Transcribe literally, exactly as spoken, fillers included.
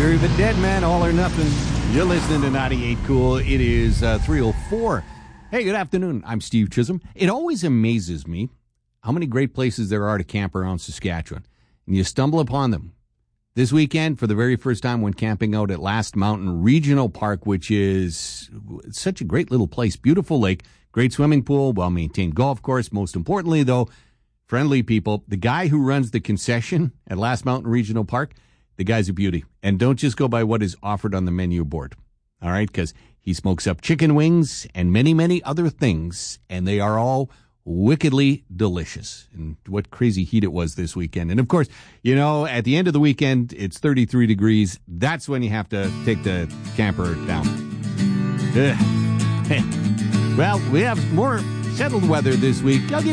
You're the dead man, all or nothing. You're listening to ninety-eight Cool. It is uh, three oh four. Hey, good afternoon. I'm Steve Chisholm. It always amazes me how many great places there are to camp around Saskatchewan. And you stumble upon them. This weekend, for the very first time, went camping out at Last Mountain Regional Park, which is such a great little place. Beautiful lake, great swimming pool, well-maintained golf course. Most importantly, though, friendly people. The guy who runs the concession at Last Mountain Regional Park, the guy's a beauty. And don't just go by what is offered on the menu board, all right? Because he smokes up chicken wings and many, many other things, and they are all wickedly delicious. And what crazy heat it was this weekend. And, of course, you know, at the end of the weekend, it's thirty-three degrees. That's when you have to take the camper down. Ugh. Well, we have more settled weather this week. I'll give